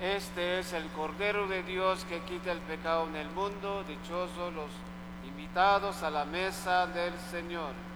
Este es el Cordero de Dios que quita el pecado en el mundo. Dichosos los invitados a la mesa del Señor.